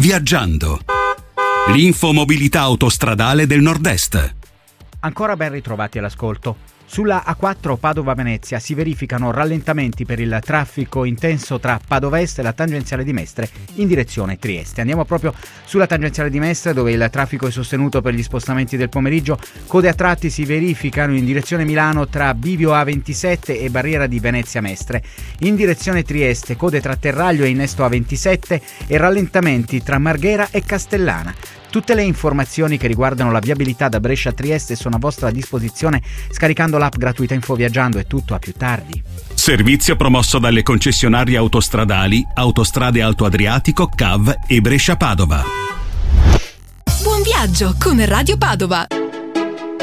Viaggiando. L'infomobilità autostradale del Nord-Est. Ancora ben ritrovati all'ascolto. Sulla A4 Padova-Venezia si verificano rallentamenti per il traffico intenso tra Padova Est e la tangenziale di Mestre in direzione Trieste. Andiamo proprio sulla tangenziale di Mestre, dove il traffico è sostenuto per gli spostamenti del pomeriggio. Code a tratti si verificano in direzione Milano tra Bivio A27 e barriera di Venezia Mestre. In direzione Trieste, code tra Terraglio e Innesto A27 e rallentamenti tra Marghera e Castellana. Tutte le informazioni che riguardano la viabilità da Brescia a Trieste sono a vostra disposizione scaricando l'app gratuita Infoviaggiando. È tutto, a più tardi. Servizio promosso dalle concessionarie autostradali Autostrade Alto Adriatico, CAV e Brescia Padova. Buon viaggio con Radio Padova.